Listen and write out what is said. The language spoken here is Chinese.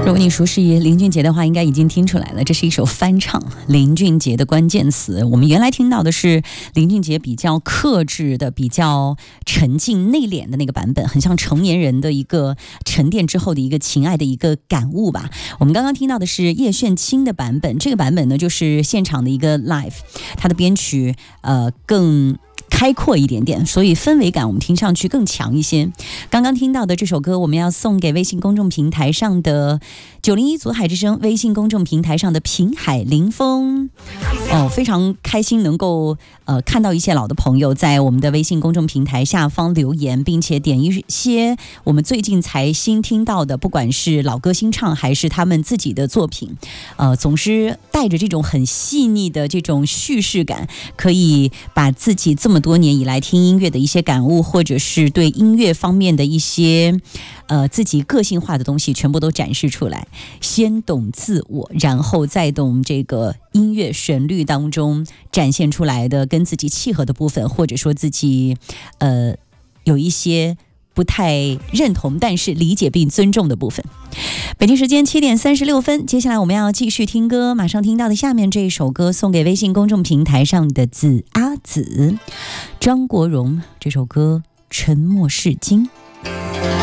如果你熟悉林俊杰的话，应该已经听出来了，这是一首翻唱。林俊杰的关键词，我们原来听到的是林俊杰比较克制的、比较沉静内敛的那个版本，很像成年人的一个沉淀之后的一个情爱的一个感悟吧。我们刚刚听到的是叶炫清的版本，这个版本呢就是现场的一个 live， 它的编曲更开阔一点点，所以氛围感我们听上去更强一些。刚刚听到的这首歌，我们要送给微信公众平台上的901左海之声微信公众平台上的平海林峰。非常开心能够看到一些老的朋友在我们的微信公众平台下方留言，并且点一些我们最近才新听到的，不管是老歌新唱还是他们自己的作品，总是带着这种很细腻的这种叙事感，可以把自己这么多年以来听音乐的一些感悟，或者是对音乐方面的一些自己个性化的东西全部都展示出来。先懂自我，然后再懂这个音乐旋律当中展现出来的跟自己契合的部分，或者说自己有一些不太认同但是理解并尊重的部分。北京时间7点36分，接下来我们要继续听歌，马上听到的下面这一首歌送给微信公众平台上的子阿紫，张国荣，这首歌沉默是金。